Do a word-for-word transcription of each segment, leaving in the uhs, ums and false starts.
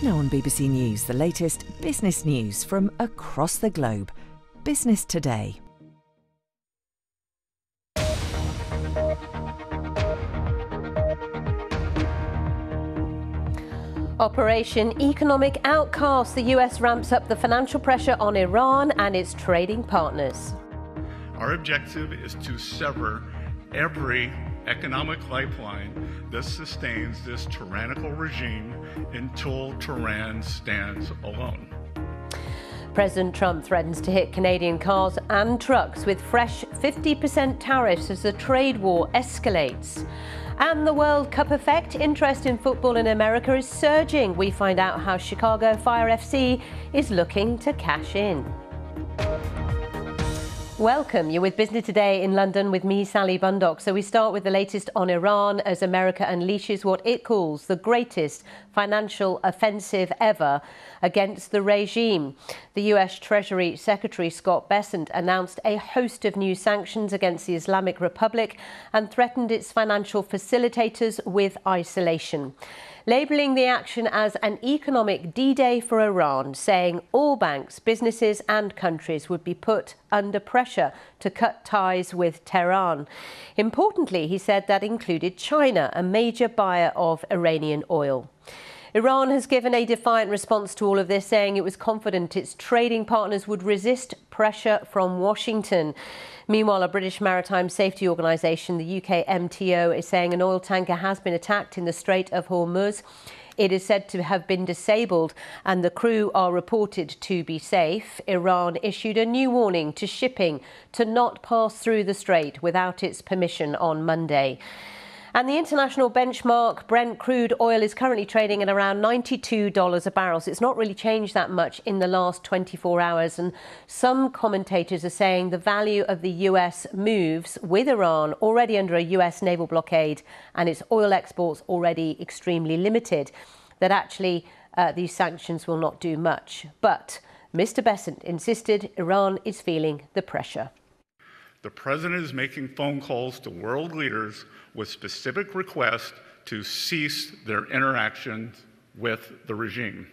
Now on B B C News, the latest business news from across the globe. Business Today. Operation Economic Outcast. The U S ramps up the financial pressure on Iran and its trading partners. Our objective is to sever every economic lifeline that sustains this tyrannical regime until Tehran stands alone. President Trump threatens to hit Canadian cars and trucks with fresh fifty percent tariffs as the trade war escalates. And the World Cup effect. Interest in football in America is surging. We find out how Chicago Fire F C is looking to cash in. Welcome. You're with Business Today in London with me, Sally Bundock. So we start with the latest on Iran as America unleashes what it calls the greatest financial offensive ever against the regime. The U S Treasury Secretary Scott Bessent announced a host of new sanctions against the Islamic Republic and threatened its financial facilitators with isolation, labelling the action as an economic D-Day for Iran, saying all banks, businesses and countries would be put under pressure to cut ties with Tehran. Importantly, he said that included China, a major buyer of Iranian oil. Iran has given a defiant response to all of this, saying it was confident its trading partners would resist pressure from Washington. Meanwhile, a British maritime safety organisation, the U K M T O, is saying an oil tanker has been attacked in the Strait of Hormuz. It is said to have been disabled and the crew are reported to be safe. Iran issued a new warning to shipping to not pass through the strait without its permission on Monday. And the international benchmark Brent crude oil is currently trading at around ninety-two dollars a barrel. So it's not really changed that much in the last twenty-four hours. And some commentators are saying the value of the U S moves with Iran already under a U S naval blockade and its oil exports already extremely limited, that actually uh, these sanctions will not do much. But Mister Bessent insisted Iran is feeling the pressure. The president is making phone calls to world leaders with specific requests to cease their interactions with the regime.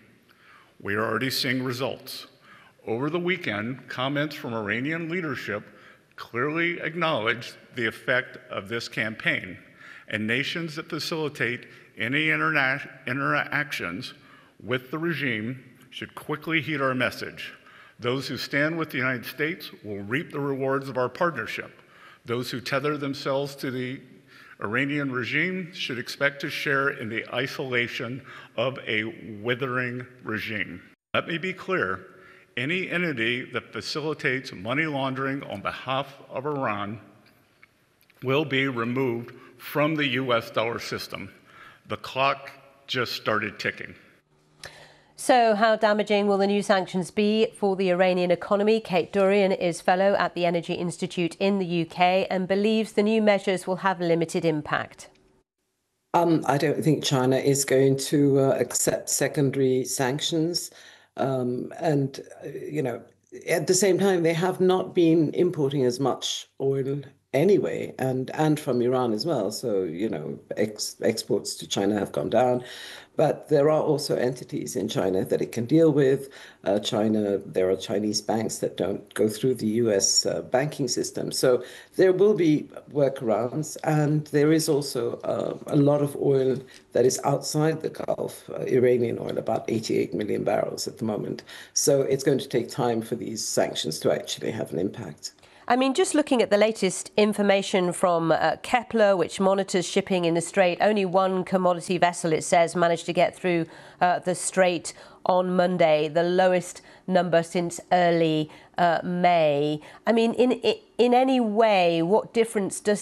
We are already seeing results. Over the weekend, comments from Iranian leadership clearly acknowledged the effect of this campaign, and nations that facilitate any interna- interactions with the regime should quickly heed our message. Those who stand with the United States will reap the rewards of our partnership. Those who tether themselves to the Iranian regime should expect to share in the isolation of a withering regime. Let me be clear, any entity that facilitates money laundering on behalf of Iran will be removed from the U S dollar system. The clock just started ticking. So how damaging will the new sanctions be for the Iranian economy? Kate Durian is fellow at the Energy Institute in the U K and believes the new measures will have limited impact. Um, I don't think China is going to uh, accept secondary sanctions. Um, and, uh, you know, at the same time, they have not been importing as much oil anyway, and, and from Iran as well. So, you know, ex exports to China have gone down. But there are also entities in China that it can deal with. Uh, China, there are Chinese banks that don't go through the U S uh, banking system. So there will be workarounds. And there is also uh, a lot of oil that is outside the Gulf, uh, Iranian oil, about eighty-eight million barrels at the moment. So it's going to take time for these sanctions to actually have an impact. I mean, just looking at the latest information from uh, Kepler, which monitors shipping in the Strait, only one commodity vessel, it says, managed to get through uh, the Strait on Monday, the lowest number since early uh, May. I mean, in in any way, what difference does